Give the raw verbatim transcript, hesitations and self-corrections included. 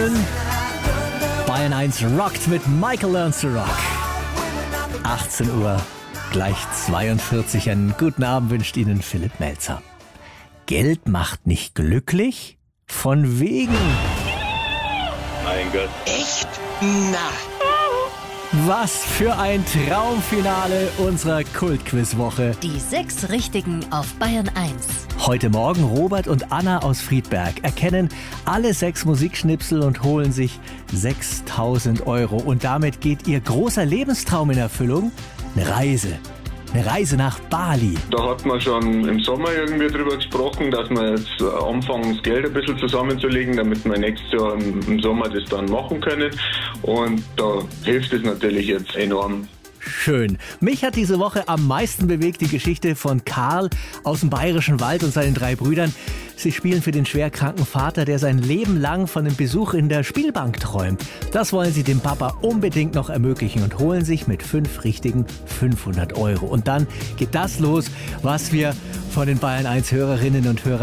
Köln. Bayern eins rockt mit Michael Learns to Rock. achtzehn Uhr, gleich zweiundvierzig. Einen guten Abend wünscht Ihnen Philipp Melzer. Geld macht nicht glücklich? Von wegen. Mein Gott. Echt? Na. Was für ein Traumfinale unserer Kultquizwoche. Die sechs Richtigen auf Bayern eins. Heute Morgen Robert und Anna aus Friedberg erkennen alle sechs Musikschnipsel und holen sich sechstausend Euro. Und damit geht ihr großer Lebenstraum in Erfüllung. Eine Reise. Eine Reise nach Bali. Da hat man schon im Sommer irgendwie drüber gesprochen, dass wir jetzt anfangen, das Geld ein bisschen zusammenzulegen, damit wir nächstes Jahr im Sommer das dann machen können. Und da hilft es natürlich jetzt enorm. Schön. Mich hat diese Woche am meisten bewegt die Geschichte von Karl aus dem Bayerischen Wald und seinen drei Brüdern. Sie spielen für den schwerkranken Vater, der sein Leben lang von einem Besuch in der Spielbank träumt. Das wollen sie dem Papa unbedingt noch ermöglichen und holen sich mit fünf richtigen fünfhundert Euro. Und dann geht das los, was wir von den Bayern eins Hörerinnen und Hörern